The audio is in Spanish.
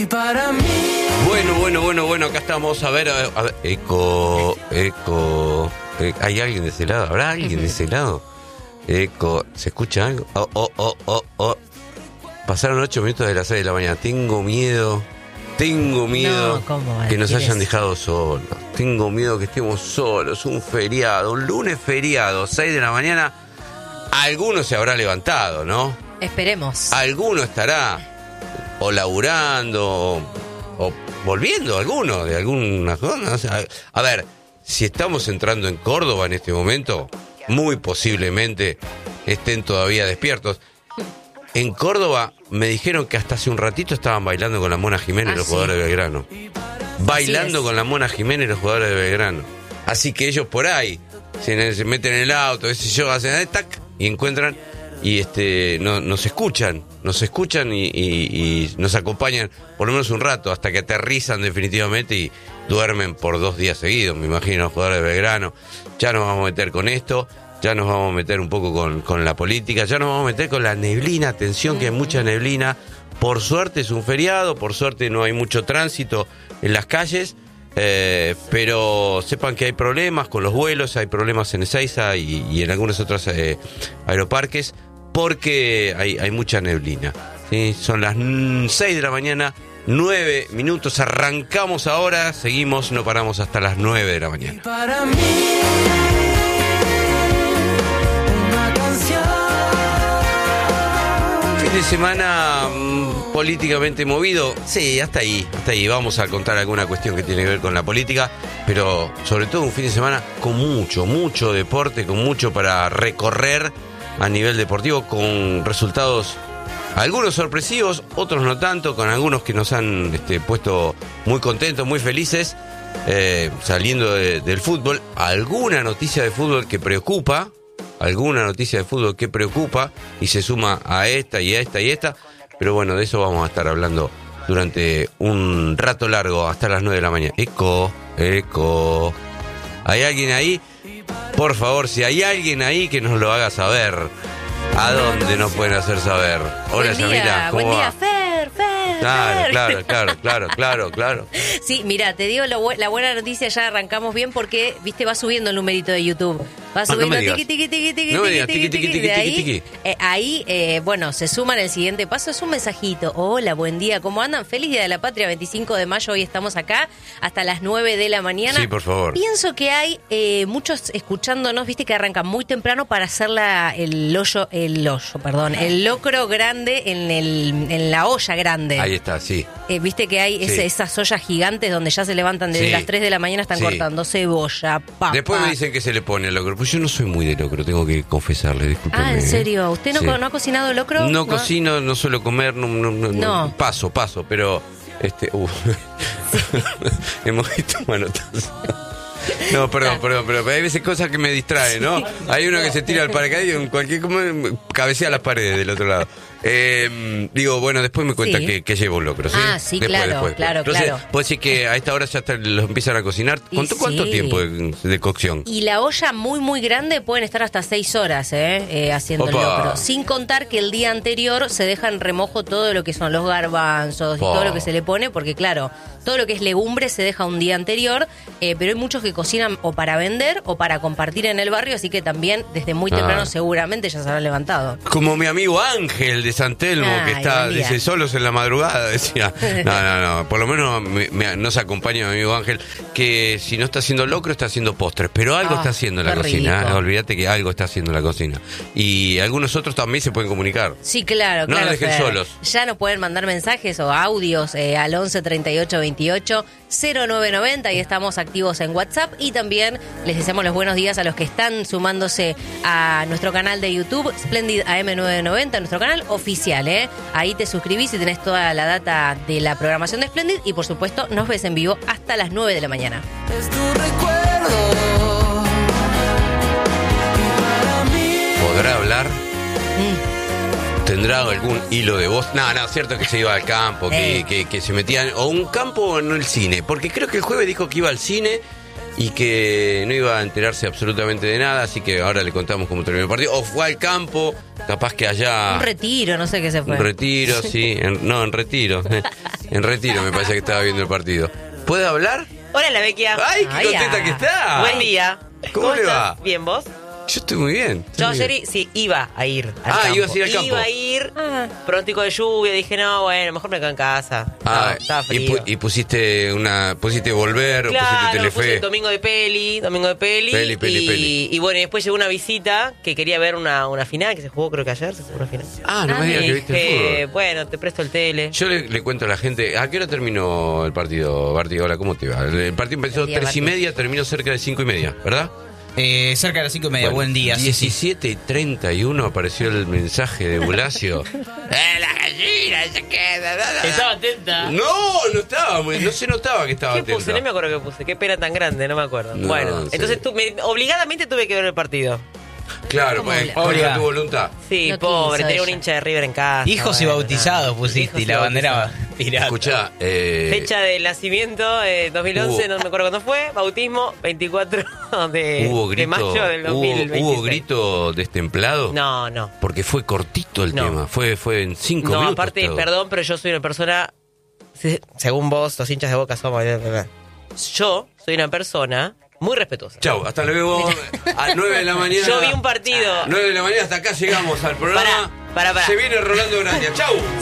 Bueno, acá estamos. A ver, eco. ¿Hay alguien de ese lado? ¿Habrá alguien de ese lado? Eco, ¿se escucha algo? Pasaron 8 minutos de las 6 de la mañana. Tengo miedo que nos hayan dejado solos. Tengo miedo que estemos solos. Un feriado, un lunes feriado, 6 de la mañana. Alguno se habrá levantado, ¿no? Esperemos. Alguno estará o laburando o volviendo, alguno de alguna zona. O sea, a ver, si estamos entrando en Córdoba en este momento, muy posiblemente estén todavía despiertos. En Córdoba me dijeron que hasta hace un ratito estaban bailando con la Mona Jiménez los jugadores de Belgrano. Bailando con la Mona Jiménez los jugadores de Belgrano. Así que ellos por ahí se meten en el auto, hacen tac y encuentran y nos escuchan y nos acompañan por lo menos un rato hasta que aterrizan definitivamente y duermen por 2 días seguidos, me imagino, los jugadores de Belgrano. Ya nos vamos a meter con esto. Ya nos vamos a meter un poco con la política, ya nos vamos a meter con la neblina, atención que hay mucha neblina. Por suerte es un feriado, por suerte no hay mucho tránsito en las calles, pero sepan que hay problemas con los vuelos, hay problemas en Ezeiza y en algunos otros aeroparques, porque hay mucha neblina. ¿Sí? Son las 6 de la mañana, 9 minutos, arrancamos ahora, seguimos, no paramos hasta las 9 de la mañana. Para mí... Fin de semana políticamente movido, sí, hasta ahí, vamos a contar alguna cuestión que tiene que ver con la política, pero sobre todo un fin de semana con mucho deporte, con mucho para recorrer a nivel deportivo, con resultados, algunos sorpresivos, otros no tanto, con algunos que nos han puesto muy contentos, muy felices, saliendo del fútbol, alguna noticia de fútbol que preocupa, y se suma a esta, pero bueno, de eso vamos a estar hablando durante un rato largo, hasta las 9 de la mañana. Eco, ¿hay alguien ahí? Por favor, si hay alguien ahí que nos lo haga saber. ¿A dónde nos pueden hacer saber? Hola, Yamila, ¿cómo va? Buen día, Fer. Claro. Sí, mira, te digo la buena noticia, ya arrancamos bien porque, viste, va subiendo el numerito de YouTube. Va subiendo tiqui. Ahí, bueno, se suman el siguiente paso, es un mensajito. Hola, buen día, ¿cómo andan? Feliz Día de la Patria, 25 de mayo, hoy estamos acá hasta las 9 de la mañana. Sí, por favor. Pienso que hay muchos escuchándonos, viste, que arrancan muy temprano para hacer el locro grande en la olla grande. Ahí está, sí. Viste que hay esas ollas gigantes donde ya se levantan desde las 3 de la mañana, están cortando cebolla, papa. Después me dicen que se le pone el locro. Pues yo no soy muy de locro, tengo que confesarle, discúlpeme. Ah, ¿en serio? ¿Usted no ha cocinado locro? No cocino, no suelo comer, no. Paso, pero hemos visto manotazos. No, perdón, pero hay veces cosas que me distraen, ¿no? Hay uno que se tira al paracaídas y en cualquier cabecea las paredes del otro lado. Digo, bueno, después me cuenta que llevo un locro, ¿sí? Ah, sí, después. Claro. Entonces, puedo decir que a esta hora ya los empiezan a cocinar. ¿Cuánto tiempo de cocción? Y la olla muy grande pueden estar hasta 6 horas, haciendo el locro. Sin contar que el día anterior se deja en remojo todo lo que son los garbanzos y todo lo que se le pone, porque claro, todo lo que es legumbre se deja un día anterior, pero hay muchos que cocinan o para vender o para compartir en el barrio, así que también desde muy temprano seguramente ya se habrán levantado. Como mi amigo Ángel de San Telmo, que está, dice, solos en la madrugada, decía. No, por lo menos nos acompaña mi amigo Ángel, que si no está haciendo locro, está haciendo postres, pero algo está haciendo en la cocina, olvídate que algo está haciendo en la cocina. Y algunos otros también se pueden comunicar. Sí, claro. No nos dejen solos. Ya nos pueden mandar mensajes o audios al 11 38 28 0990 y estamos activos en WhatsApp, y también les deseamos los buenos días a los que están sumándose a nuestro canal de YouTube, Splendid AM990, nuestro canal oficial, Ahí te suscribís y tenés toda la data de la programación de Splendid, y por supuesto nos ves en vivo hasta las 9 de la mañana. Es tu recuerdo. ¿Podrá hablar? ¿Tendrá algún hilo de voz? No, cierto que se iba al campo, que se metían, o un campo o no el cine, porque creo que el jueves dijo que iba al cine y que no iba a enterarse absolutamente de nada, así que ahora le contamos cómo terminó el partido. O fue al campo, capaz que allá... Un retiro, no sé qué se fue. Un retiro, sí, en retiro. En retiro me parece que estaba viendo el partido. ¿Puede hablar? Hola, la Vecchia. ¡Ay, qué contenta que está! Buen día. ¿Cómo le estás? va? Bien, ¿vos? Yo estoy muy bien. Yo ayer iba a ir al campo. ibas a ir al campo. Iba a ir, prontico de lluvia, dije, no, bueno, mejor me quedo en casa. Estaba frío. Y pusiste volver, Claro, o pusiste Telefe. puse domingo de peli. Peli. Y bueno, y después llegó una visita que quería ver una final que se jugó, creo que ayer se jugó una final. No me digas que viste el fútbol. Bueno, te presto el tele. Yo le cuento a la gente, ¿a qué hora terminó el partido, Barty? Hola, ¿cómo te va? El partido empezó 3:30, terminó cerca de 5:30, ¿verdad? Cerca de las 5:30, buen día. 17:31 apareció el mensaje de Bulacio. La gallina se queda. Estaba atenta. No estaba, no se notaba que estaba ¿Qué atento. puse? No me acuerdo qué puse. Qué pena tan grande, no me acuerdo. No, bueno, sí. entonces obligadamente tuve que ver el partido. Claro, contra tu voluntad. Sí, No pobre, quiso tenía un ella. hincha de River en casa. Hijos y bautizados pusiste Hijos y la bandera pirata. Escuchá, Fecha del nacimiento, 2011, no me acuerdo cuándo fue. Bautismo, 24 de mayo del 2020. ¿Hubo grito destemplado? No. Porque fue cortito el tema. Fue en 5 minutos. No, aparte, todo. perdón, pero yo soy una persona, según vos, los hinchas de Boca somos, yo soy una persona muy respetuosa. Chau, hasta luego. A 9 de la mañana. Yo vi un partido. 9 de la mañana, hasta acá llegamos al programa. Pará. Se viene Rolando Graña. Chau.